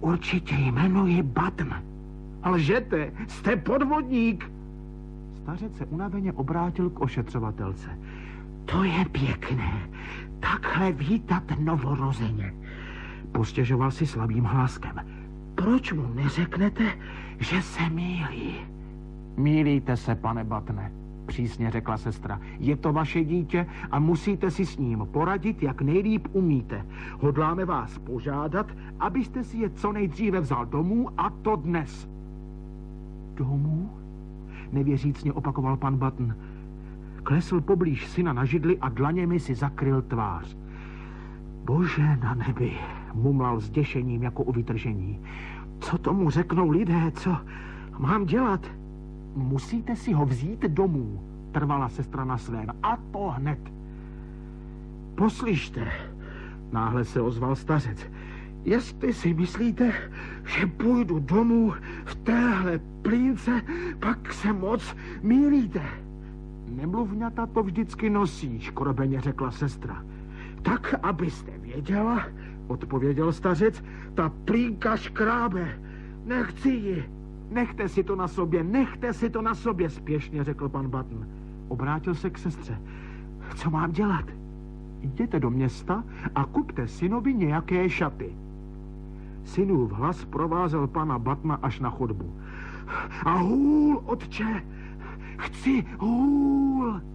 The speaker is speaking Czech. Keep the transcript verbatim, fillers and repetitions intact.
určitě jmenuji Button. Lžete, jste podvodník. Stařec se unaveně obrátil k ošetřovatelce. To je pěkné, takhle vítat novorozeně. Postěžoval si slabým hláskem. Proč mu neřeknete, že se mýlí? Mýlíte se, pane Buttone, přísně řekla sestra. Je to vaše dítě a musíte si s ním poradit, jak nejlíp umíte. Hodláme vás požádat, abyste si je co nejdříve vzal domů, a to dnes. Domů? Nevěřícně opakoval pan Button. Klesl poblíž syna na židli a dlaněmi si zakryl tvář. Bože na nebi, mumlal s děšením jako u vytržení. Co tomu řeknou lidé, co mám dělat? Musíte si ho vzít domů, trvala sestra na svém, a to hned. Poslyšte, náhle se ozval stařec. Jestli si myslíte, že půjdu domů v téhle plínce, pak se moc mýlíte. Nemluvňata to vždycky nosí, škrobeně řekla sestra. Tak, abyste věděla, odpověděl stařec, ta plínka škrábe. Nechci ji. Nechte si to na sobě, nechte si to na sobě, spěšně řekl pan Button. Obrátil se k sestře. Co mám dělat? Jděte do města a kupte synovi nějaké šaty. Synův hlas provázel pana Buttona až na chodbu. A hůl, otče, chci hůl.